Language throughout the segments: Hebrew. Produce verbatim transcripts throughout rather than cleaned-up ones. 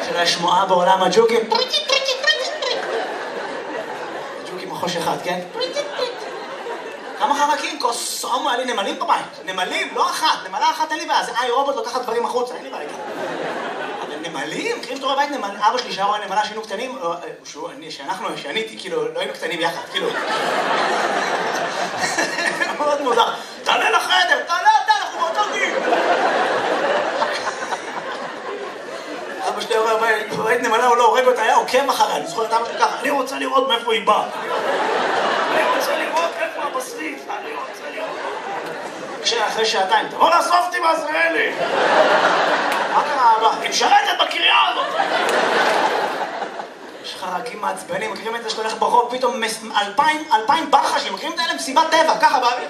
של השמועה בעולם הג'וקים. ג'וקים מחוש אחד, כן? כמה חרקים? קוסומו, היה לי נמלים בבית. נמלים, לא אחת. נמלה אחת אין לי בעיה. זה איי רובוט לוקחת דברים החוצה, אין לי בעיה. אבל נמלים? מכירים שאתה רואה בבית נמל... אבא שלי שהיה רואה נמלה שהיינו קטנים, שאנחנו, שאני הייתי, כאילו, לא היינו קטנים יחד, כאילו. מאוד מוזר. תעלה לחדר, תעלה אתה, אנחנו באותו גיל. אבא שלי רואה בבית נמלה, הוא לא הורג אותה, היה עוקב אחריה. אני זוכר את אבא שלי ככה, אני רוצה לראות מאיפה היא באה. אני רוצה לראות איפה הבשריף, אני רוצה לראות. כשאחרי שעתיים, תבוא לאסוף אותי בעזריאלי. מה קרה אבא? היא משרתת בקריאה הזאת. יש חרקים מעצבנים, מכירים את זה שאתה הולך ברחוב, פתאום אלפיים, אלפיים ברחשים, מכירים את האלה מסיבת טבע, ככה באוויר.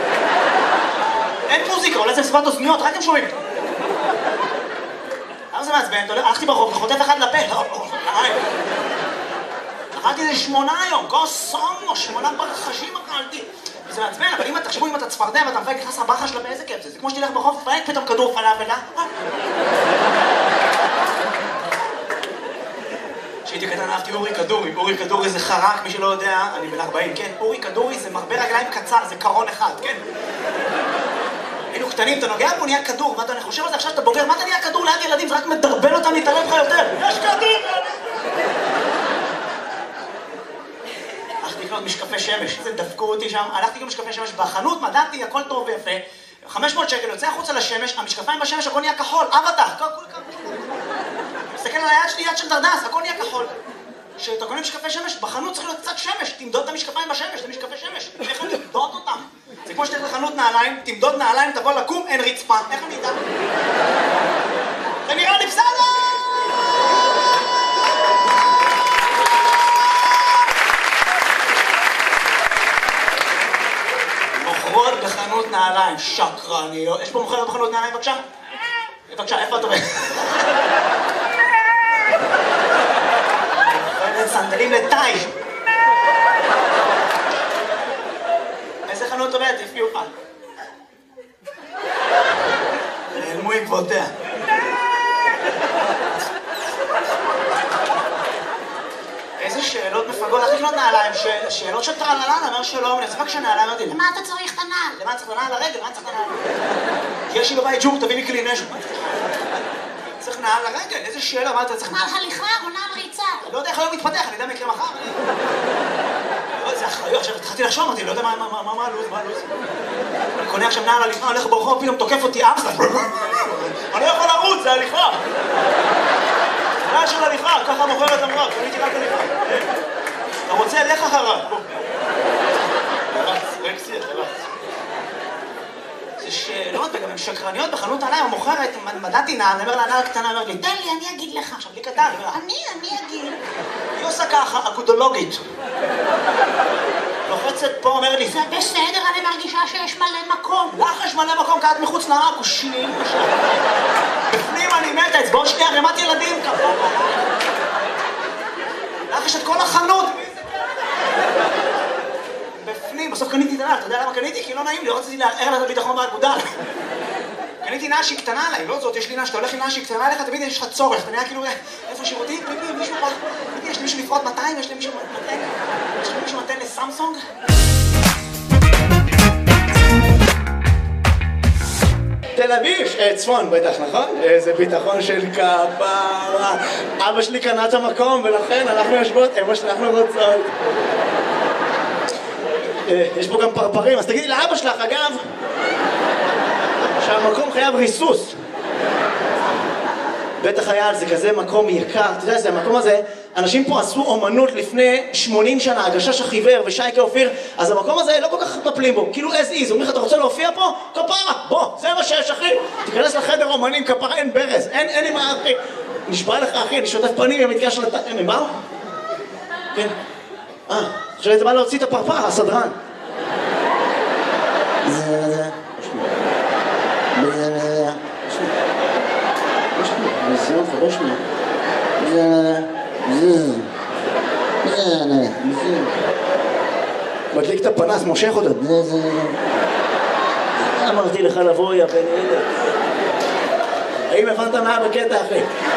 אין מוזיקה, אולי זה מסיבת אוזניות, רק הם שומעים. למה זה מעצבן? הלכתי ברחוב וחוטף אחד לפה. אכלתי איזה שמונה היום, קוסומו, שמונה ברחשים אכלתי. זה מעצבן, אבל אם תחשבו אם אתה צפרדע ואתה מפלג נכנס לברחה שלה באיזה כיף זה, זה כמו שתלך ברחוב ופלג פתאום כדור פלאפל, אה? כשהייתי קטן אהבתי אורי כדורי, אורי כדורי זה חרק, מי שלא יודע, אני בן ארבעים, כן? אורי כדורי זה מרבה רגליים קצר, זה קרון אחד, כן? היינו קטנים, אתה נוגע בו, נהיה כדור, מה אתה חושב על זה עכשיו, אתה בוגר, מה אתה נהיה כדור ליד ילדים, זה רק מדרבן אותם להתערב לך יותר, יש כדור! הלכתי לקנות משקפי שמש, זה דפקו אותי שם, הלכתי לקנות משקפי שמש בחנות, מדעתי, הכל טוב ויפה, חמש מאות שקל, יוצא החוצה לשמש, המשקפיים בשמש, הכל נהיה כחול, אבטח, הכל כחול. מסתכל על היד שלי, יד של דרדס, הכל נהיה כחול. כשאתה קונה משקפי שמש, בחנות צריך להיות קצת שמש, תמדוד את המשקפיים בשמש, זה משקפי שמש, איך אני תמדוד אותם? זה כמו שתלך לחנות נעליים, תמדוד נעליים, תבוא לקום, אין רצפה, איך אני אדע? זה נראה לי בסדר! מוכרות בחנות נעליים, שקרניות. יש פה מוכרת בחנות נעליים, בבקשה? בבקשה, איפה את עובדת? מוכרת סנדלים לטאי. איזה חנות עובדת? תפקיעו פעם. נעלמו עקבותיה. איזה שאלות מפגות, איך לקנות נעליים? שאלות של טרללן, אומר שלום, אני אצפה כשנעליים אותי. למה אתה צריך את הנעל? למה אתה צריך את הנעל לרגל? למה אתה צריך את הנעל? יש לי בבית ג'ור, תביא לי כלי נשק. צריך נעל לרגל? איזה שאלה, מה אתה צריך? נעל הליכה או נעל ריצה? לא יודע איך היום מתפתח, אני יודע מה יקרה מחר. זה אחריות, עכשיו התחלתי לחשוב, אמרתי, לא יודע מה הלו"ז, מה הלו"ז. אני קונה עכשיו נעל הליכה, הולך ברחוב, פתאום תוקף אותי אמסטר. אני לא יכול לרוץ, זה הליכה. נעל של הליכה, ככה מוכרת אמרה, קניתי רק הליכה. אתה רוצה, לך אחריו. רץ, רקסי, אתה רץ. זה שאלות, וגם הן שקרניות בחנות עליי, המוכרת, מדעתי נעל, אני אומר לה, נעל קטנה, אומר לי, תן לי, אני אגיד לך. עכשיו, לי קטן, אני, אני אגיד. היא עושה ככה, אקודולוגית. לוחצת פה, אומר לי, זה בסדר, אני מרגישה שיש מלא מקום. לך יש מלא מקום, קעת מחוץ לעכושים. בפנים אני מתה, אצבעות שנייה, רמת ילדים, כפה. לך יש את כל החנות. בפנים, בסוף קניתי את הנעל, אתה יודע למה קניתי? כי לא נעים לי, רציתי לערער לה את הביטחון באגודל. קניתי נעל שהיא קטנה עליי, לא זאת, יש לי נעל, שאתה הולך עם נעל שהיא קטנה עליך, תמיד יש לך צורך, אתה נראה כאילו, איפה שירותים? פיפי, מישהו יכול... יש לי מישהו לפרוט מאתיים, יש לי מישהו מתן... יש לי מישהו מתן לסמסונג? תל אביב, צפון בטח, נכון? איזה ביטחון של כפרה. אבא שלי קנה את המקום, ולכן אנחנו יושבות איפה שאנחנו רוצות. יש פה גם פרפרים, אז תגידי לאבא שלך, אגב, שהמקום חייב ריסוס. בטח היה על זה כזה מקום יקר, אתה יודע, זה המקום הזה, אנשים פה עשו אומנות לפני שמונים שנה, הגשש החיוור ושייקה אופיר, אז המקום הזה לא כל כך מטפלים בו, כאילו as is, אומרים לך, אתה רוצה להופיע פה? כפרה, בוא, זה מה שיש, אחי. תיכנס לחדר אומנים, כפרה, אין ברז, אין, אין לי מה, אחי. נשבע לך, אחי, אני שוטף פנים, הם מתקשר לת... הם באו? כן. אה, עכשיו אתה בא להוציא את הפרפר, הסדרן. זה, זה... מדליק את הפנס, מושך אותו. אמרתי לך לבוא, יא בן ילד. האם הבנת מה בקטע, אחי?